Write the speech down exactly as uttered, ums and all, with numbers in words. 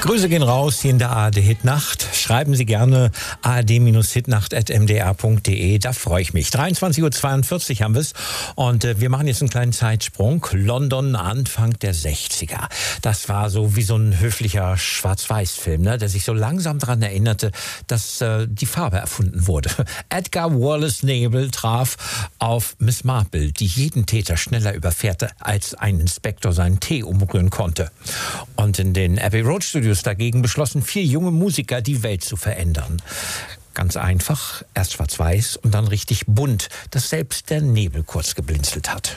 Grüße gehen raus hier in der A R D Hitnacht. Schreiben Sie gerne a r d hitnacht at m d r punkt d e. Da freue ich mich. dreiundzwanzig Uhr zweiundvierzig haben wir es. Und äh, wir machen jetzt einen kleinen Zeitsprung. London, Anfang der sechziger. Das war so wie so ein höflicher Schwarz-Weiß-Film, ne? Der sich so langsam daran erinnerte, dass äh, die Farbe erfunden wurde. Edgar Wallace Nebel traf auf Miss Marple, die jeden Täter schneller überfährte, als ein Inspektor seinen Tee umrühren konnte. Und in den Abbey Road Studios dagegen beschlossen vier junge Musiker, die Welt zu verändern. Ganz einfach, erst schwarz-weiß und dann richtig bunt, dass selbst der Nebel kurz geblinzelt hat.